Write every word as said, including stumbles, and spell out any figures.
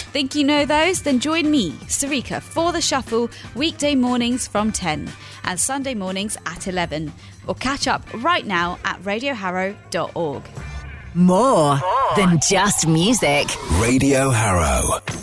Think you know those? Then join me, Sarika, for The Shuffle, weekday mornings from ten and Sunday mornings at eleven. Or catch up right now at radio harrow dot org. More than just music. Radio Harrow.